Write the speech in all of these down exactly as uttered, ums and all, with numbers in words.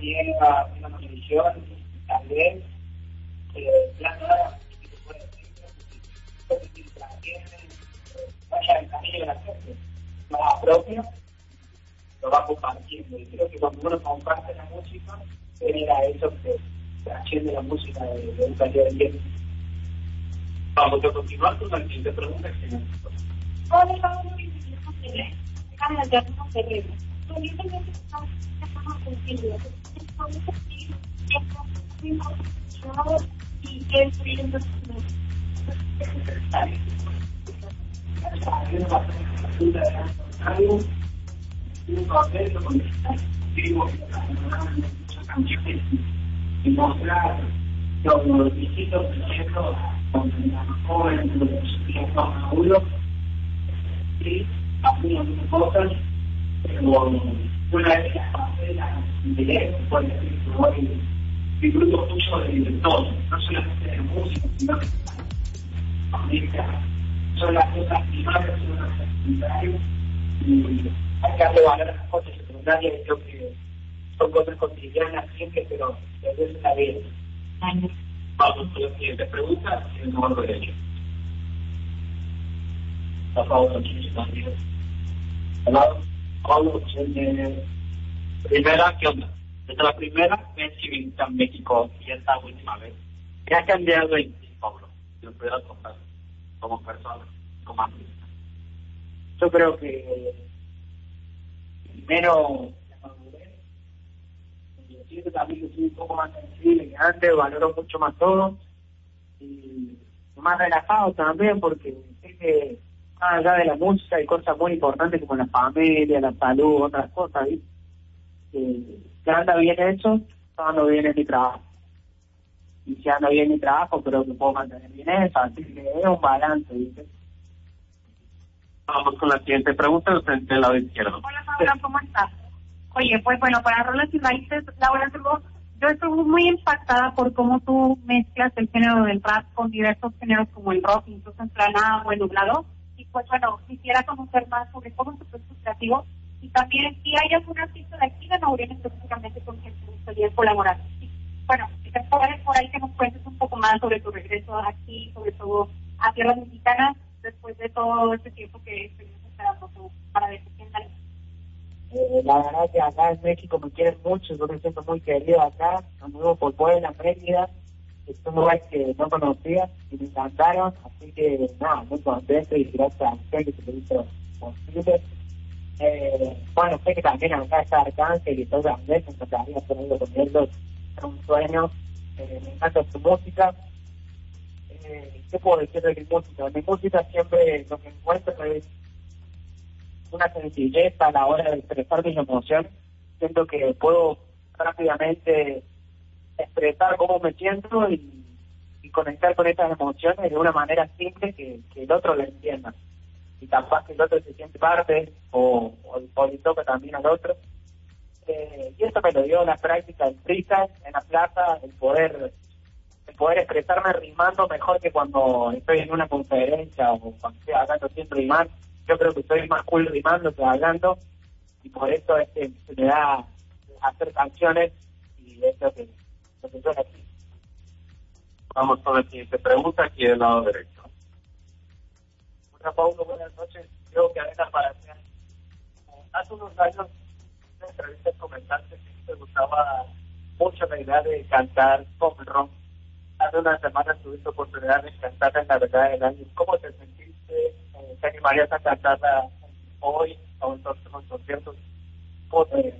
ciega, una televisión, tal vez, eh, la nueva, que se puede decir, que la tienen, vaya el camino de la gente, lo apropia, lo va compartiendo. Y creo que cuando uno comparte la música, genera eso que trasciende la música de, de un taller de bien. Vamos a continuar con la siguiente pregunta. Hola, Pablo, bienvenido a la Llama Ferrero. Evidentemente, estamos sencillos. Y que es viendo algo, un papel con digo, muchas canciones y mostrar los distintos proyectos con la joven, los maduros y algunas cosas, pero una de las papelas de leer, por ejemplo, hoy disfruto mucho de todo, no solamente de la música, sino de la música, son las cosas primarias, son las cosas secundarias, y hay que darle valor a las cosas secundarias, creo que son cosas cotidianas siempre, pero desde la vida. Vamos con la siguiente pregunta, en el número derecho. Por favor, muchísimas gracias. Hola, Pablo, eh, Primera, ¿qué onda? Desde la primera vez que viniste a México y esta última vez, ¿qué ha cambiado en ti, Pablo? Si lo pudieras contar como persona, como artista. Yo creo que primero la madurez, y siento también que soy un poco más sensible que antes, valoro mucho más todo y más relajado también porque sé que más allá de la música hay cosas muy importantes como la familia, la salud, otras cosas, ¿sí? Que, que anda bien hecho, ando bien en mi trabajo. Y si anda bien mi trabajo, creo que puedo mantener bien eso, así que es un balance, ¿viste? Vamos con la siguiente pregunta frente del lado izquierdo. Hola, Paula, ¿cómo estás? Oye, pues bueno, para Rolas y Raíces, Laura, yo estoy muy impactada por cómo tú mezclas el género del rap con diversos géneros como el rock, incluso en planado o en nublado. Y pues bueno, quisiera conocer más sobre cómo es tu proceso creativo y también si hay alguna artista de aquí de Maureen específicamente con quien te gustaría colaborar. Sí. Bueno, si te puedes por ahí que nos cuentes un poco más sobre tu regreso aquí, sobre todo a tierras mexicanas, después de todo este tiempo que estuvimos esperando para ver quién sale. Eh, la verdad que acá en México me quieren mucho, yo me siento muy querido acá, amigo por Puebla, Mérida, que son lugares que no conocía y me encantaron, así que nada, muy contento y gracias a usted que se lo hizo posible. Eh, bueno, sé que también acá está Arcángel y todo también, me encantaría hacer algo con ellos, es un sueño, eh, me encanta su música. Eh, ¿Qué puedo decir de mi música? Mi música siempre lo que encuentro es una sencillez a la hora de expresar mis emociones. Siento que puedo rápidamente expresar cómo me siento y, y conectar con esas emociones de una manera simple que, que el otro lo entienda. Y capaz que el otro se siente parte o, o, o le toca también al otro. Eh, y eso me lo dio la práctica del freestyle en la plaza, el poder, el poder expresarme rimando mejor que cuando estoy en una conferencia o cuando estoy hablando sin rimar. Yo creo que soy más cool rimando que hablando y por eso es que se me da hacer canciones y es lo que, lo que yo aquí. Vamos con la siguiente pregunta aquí del lado derecho. Hola, Paulo, buenas noches. Creo que Arena para hacer. Hace unos años, en una entrevista comentaste que te gustaba mucho la idea de cantar pop rock. Hace unas semanas tuviste oportunidad de cantar en la verdad del año. ¿Cómo te sentiste? Eh, ¿Te animarías a cantarla hoy o en próximos conciertos? Porque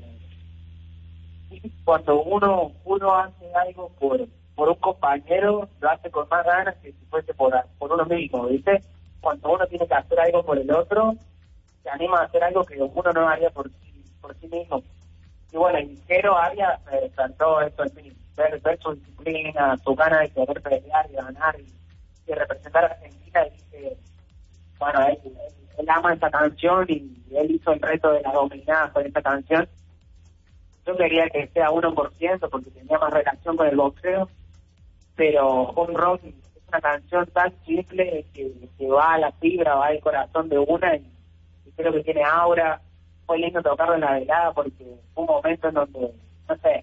cuando uno uno hace algo por por un compañero, lo hace con más ganas que si fuese por, por uno mismo, ¿viste? Cuando uno tiene que hacer algo por el otro, se anima a hacer algo que uno no haría por sí, por sí mismo. Y bueno, en Jero Arias me despertó esto, en fin, ver, ver su disciplina, su ganas de querer pelear y ganar y, y representar a Argentina. Y dije, bueno, él, él, él ama esta canción y él hizo el reto de la dominada con esta canción. Yo quería que sea uno por ciento porque tenía más relación con el boxeo, pero un rock es una canción tan simple que, que va a la fibra, va al corazón de una y, y creo que tiene aura. Fue lindo tocarlo en la velada porque fue un momento en donde, no sé,